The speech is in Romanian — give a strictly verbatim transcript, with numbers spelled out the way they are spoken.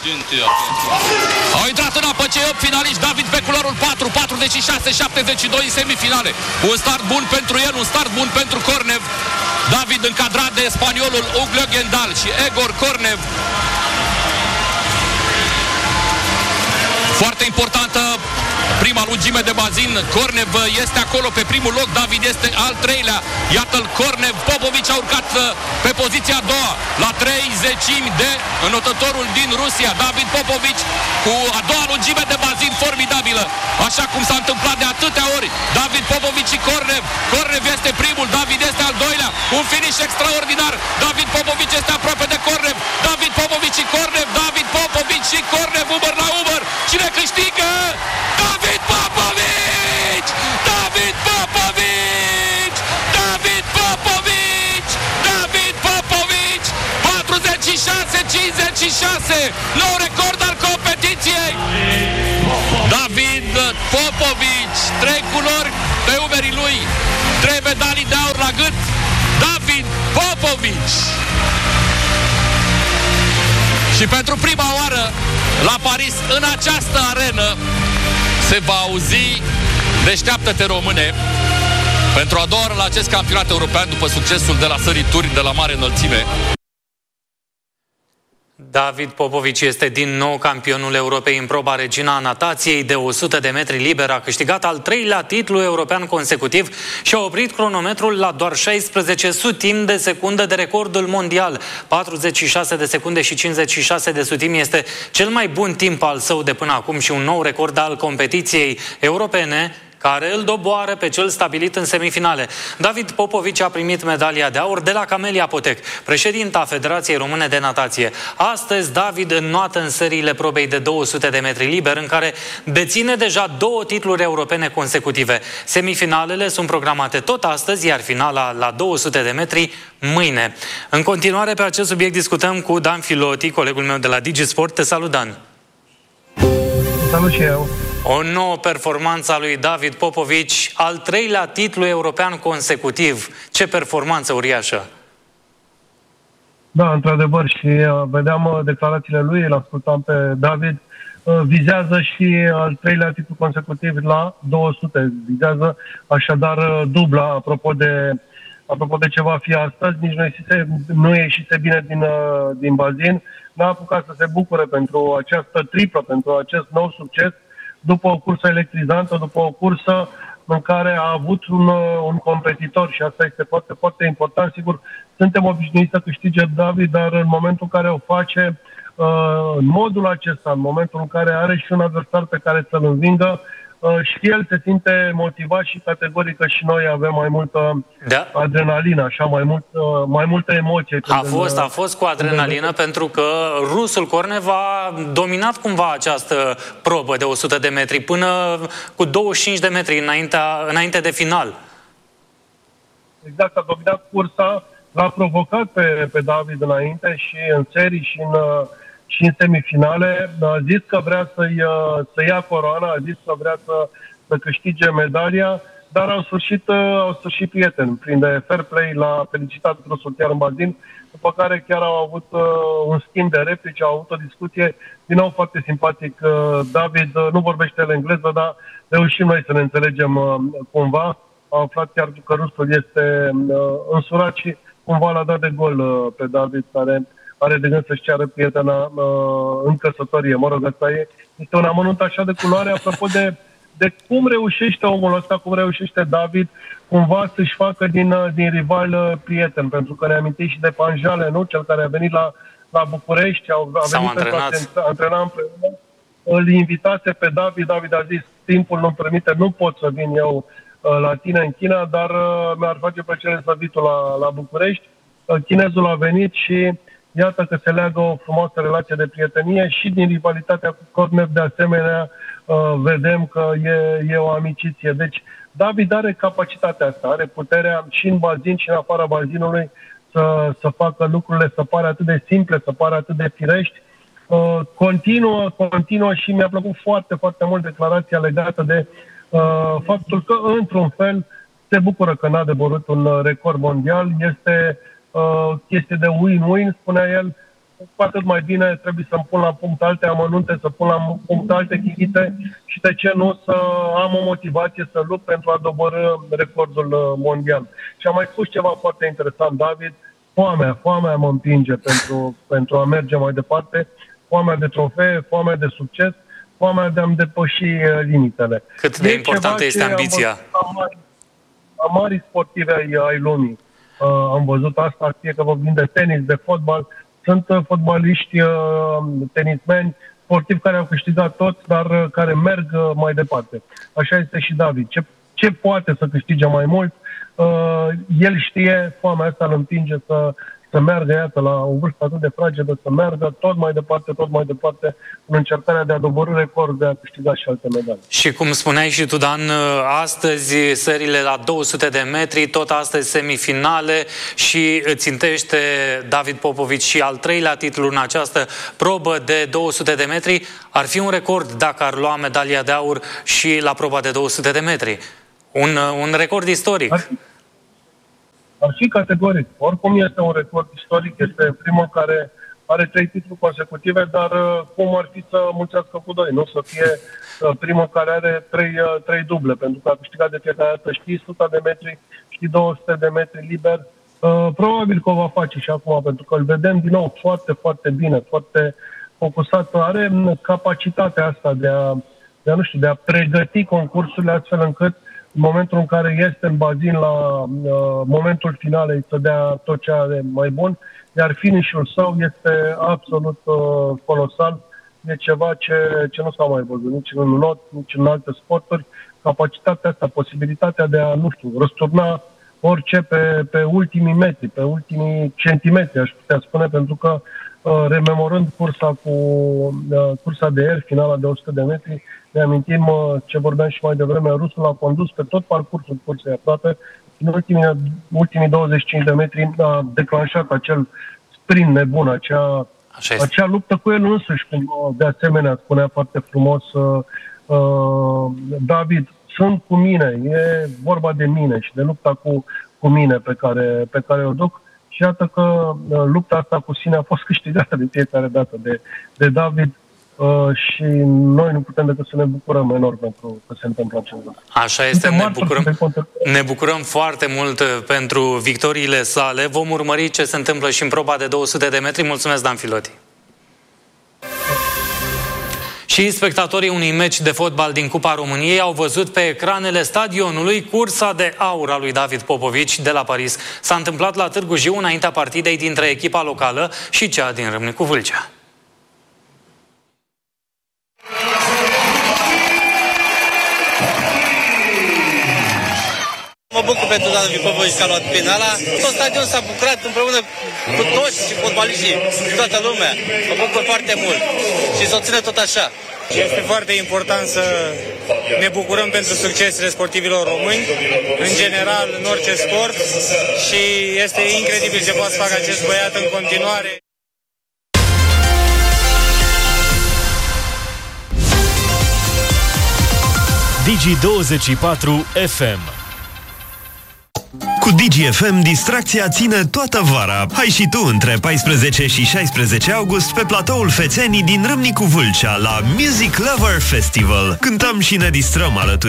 Au intrat în apă cei opt finaliști. David pe culoarul patru, patruzeci și șase șaptezeci și doi în semifinale. Un start bun pentru el, un start bun pentru Cornev. David încadrat de spaniolul Uglio Gendal și Egor Cornev. Foarte importantă prima lungime de bazin. Cornev este acolo pe primul loc, David este al treilea. Iată-l Cornev, Popovici a urcat pe poziția a doua, la trei zecimi de înotătorul din Rusia. David Popovici cu a doua lungime de bazin formidabilă, așa cum s-a întâmplat de atâtea ori. David Popovici și Cornev. Cornev este primul, David este al doilea. Un finish extraordinar. David Popovici este aproape de Cornev. David Popovici și Cornev. David Popovici și Cornev, umăr la umăr. Cine câștigă? David Popovici! David Popovici! David Popovici! David Popovici! patruzeci și șase cincizeci și șase! Nou record al competiției! David Popovici! Trei culori pe umerii lui! Trei medalii de aur la gât! David Popovici! Și pentru prima oară la Paris, în această arenă, se va auzi Deșteaptă-te române pentru a doua oară la acest campionat european după succesul de la sărituri de la mare înălțime. David Popovici este din nou campionul Europei în proba regina a natației de o sută de metri liber. A câștigat al treilea titlu european consecutiv și a oprit cronometrul la doar șaisprezece sutimi de secundă de recordul mondial. patruzeci și șase de secunde și cincizeci și șase de sutimi este cel mai bun timp al său de până acum și un nou record al competiției europene, care îl doboară pe cel stabilit în semifinale. David Popovici a primit medalia de aur de la Camelia Potec, președinta Federației Române de Natație. Astăzi, David înnoată în seriile probei de două sute de metri liber, în care deține deja două titluri europene consecutive. Semifinalele sunt programate tot astăzi, iar finala la două sute de metri mâine. În continuare, pe acest subiect discutăm cu Dan Filoti, colegul meu de la DigiSport. Te salut, Dan! Salut și eu! O nouă performanță a lui David Popovici, al treilea titlu european consecutiv. Ce performanță uriașă! Da, într-adevăr, și uh, vedeam uh, declarațiile lui, îl ascultam pe David, uh, vizează și al treilea titlu consecutiv la două sute. Vizează așadar uh, dubla, apropo de, apropo de ce va fi astăzi. Nici nu ieșise, nu ieșise bine din, uh, din bazin, n-a apucat să se bucure pentru această triplă, pentru acest nou succes, după o cursă electrizantă, după o cursă în care a avut un, un competitor și asta este foarte, foarte important. Sigur, suntem obișnuiți să câștige David, dar în momentul în care o face, în modul acesta, în momentul în care are și un adversar pe care să-l învingă, și el se simte motivat și categoric că și noi avem mai multă da. adrenalină, așa, mai, mult, mai multă emoție. A fost, a fost cu adrenalină pentru că rusul Cornev a dominat cumva această probă de o sută de metri până cu douăzeci și cinci de metri înainte, înainte de final. Exact, a dominat cursa, l-a provocat pe, pe David înainte și în serii și în... și în semifinale, a zis că vrea să-i, să ia coroana, a zis că vrea să, să câștige medalia, dar au sfârșit, au sfârșit prieteni, prin de fair play, l-a felicitat rusul chiar în bazin, după care chiar au avut uh, un schimb de replici, au avut o discuție, din nou foarte simpatic. Uh, David uh, nu vorbește el engleză, dar reușim noi să ne înțelegem uh, cumva. Am aflat chiar că rusul este uh, însurat și cumva l-a dat de gol uh, pe David, care are de gând să-și ceară prietena uh, în căsătorie. Mă rog, asta e, este un amănunt așa de culoare, apropo de, de cum reușește omul ăsta, cum reușește David, cumva să-și facă din, din rival uh, prieten, pentru că ne amintim și de Panjale, nu? Cel care a venit la, la București, au, a venit pentru a antrena împreună, îl invitase pe David, David a zis, timpul nu-mi permite, nu pot să vin eu uh, la tine în China, dar uh, mi-ar face plăcere să vii tu la, la București. Uh, chinezul a venit și iată că se leagă o frumoasă relație de prietenie și din rivalitatea cu Cornev, de asemenea, uh, vedem că e, e o amiciție. Deci, David are capacitatea asta, are puterea și în bazin și în afara bazinului să, să facă lucrurile să pară atât de simple, să pară atât de firești. Uh, continuă, continuă și mi-a plăcut foarte, foarte mult declarația legată de uh, faptul că, într-un fel, se bucură că n-a deborât un record mondial. Este uh, chestie de win-win, spunea el. cu atât mai bine trebuie să-mi pun la punct alte amănunte, să pun la punct alte chichite și de ce nu să am o motivație să lupt pentru a doborî recordul mondial. Și am mai spus ceva foarte interesant, David, foamea, foamea mă împinge pentru, pentru a merge mai departe, foamea de trofee, foamea de succes, foamea de a-mi depăși limitele. Cât de importantă este ambiția? Am mari, am mari sportivi ai, ai lumii. Uh, am văzut asta, fie că vorbim de tenis, de fotbal. Sunt uh, fotbaliști, uh, tenismeni, sportivi care au câștigat toți, dar uh, care merg uh, mai departe. Așa este și David. Ce, ce poate să câștige mai mult? Uh, el știe, foamea asta îl împinge să, să meargă, iată, la o vârstă atât de fragedă, să meargă tot mai departe, tot mai departe, în încercarea de a doborî record, de a câștiga și alte medalii. Și cum spuneai și tu, Dan, astăzi sările la două sute de metri, tot astăzi semifinale și țintește David Popovici și al treilea titlu în această probă de două sute de metri. Ar fi un record dacă ar lua medalia de aur și la proba de două sute de metri. Un, un record istoric. Ar fi, ar fi categoric. Oricum este un record istoric, este primul care are trei titluri consecutive, dar cum ar fi să mulțească cu doi, nu? Să fie primul care are trei, trei duble, pentru că a câștigat de fiecare dată, știi, o sută de metri, știi, două sute de metri liber. Probabil că o va face și acum, pentru că îl vedem din nou foarte, foarte bine, foarte focusat. Are capacitatea asta de a, de a, nu știu, de a pregăti concursurile astfel încât în momentul în care este în bazin la uh, momentul finalei să dea tot ce are mai bun, iar finish-ul său este absolut uh, colosal. E ceva ce, ce nu s-a mai văzut nici în not, nici în alte sporturi. Capacitatea asta, posibilitatea de a, nu știu, răsturna orice pe, pe ultimii metri, pe ultimii centimetri, aș putea spune, pentru că uh, rememorând cursa cu uh, cursa de ieri, finala de o sută de metri, ne amintim uh, ce vorbeam și mai devreme, rusul a condus pe tot parcursul cursei aproape. În ultimii, ultimii douăzeci și cinci de metri a declanșat acel sprint nebun, acea, acea luptă cu el însuși, cum de asemenea spunea foarte frumos uh, uh, David, sunt cu mine, e vorba de mine și de lupta cu, cu mine pe care, pe care o duc. Și iată că uh, lupta asta cu sine a fost câștigată de fiecare dată de, de David. Uh, și noi nu putem decât să ne bucurăm enorm pentru că se întâmplă acest lucru. Așa este, ne bucurăm, ne bucurăm foarte mult pentru victoriile sale. Vom urmări ce se întâmplă și în proba de două sute de metri. Mulțumesc, Dan Filoti. Și spectatorii unui meci de fotbal din Cupa României au văzut pe ecranele stadionului cursa de aur a lui David Popovici de la Paris. S-a întâmplat la Târgu Jiu, înaintea partidei dintre echipa locală și cea din Râmnicu Vâlcea. Mă bucur pentru David Popovici că a luat penala. Tot stadionul s-a bucurat împreună cu toți și fotbaliștii, cu toată lumea. Mă bucur foarte mult și să o țină tot așa. Este foarte important să ne bucurăm pentru succesele sportivilor români, în general, în orice sport, și este incredibil ce poate să facă acest băiat în continuare. Digi douăzeci și patru F M. Cu Digi F M, distracția ține toată vara. Hai și tu între paisprezece și șaisprezece august pe platoul Fețenii din Râmnicu Vâlcea la Music Lover Festival. Cântăm și ne distrăm alături